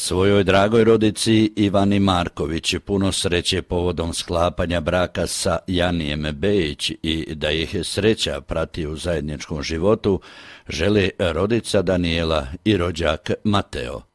Svojoj dragoj rodici Ivani Marković puno sreće povodom sklapanja braka sa Janijem Bejić i da ih sreća prati u zajedničkom životu, želi rodica Danijela i rođak Mateo.